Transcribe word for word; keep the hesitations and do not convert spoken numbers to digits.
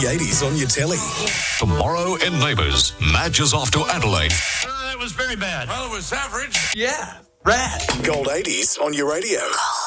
the eighties on your telly. Tomorrow in Neighbours, Madge is off to Adelaide. Oh, that was very bad. Well, it was average. Yeah, rad. Gold eighties on your radio.